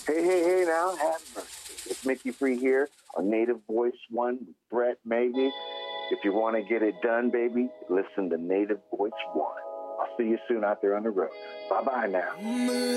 Hey, now, have mercy. It's Mickey Free here on Native Voice One with Brett Maybe. If you want to get it done, baby, listen to Native Voice One. I'll see you soon out there on the road. Bye-bye now.